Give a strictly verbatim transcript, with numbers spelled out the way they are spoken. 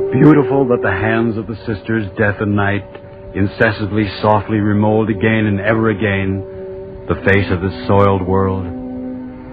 Beautiful that the hands of the sisters, death and night, incessantly, softly remold again and ever again the face of this soiled world.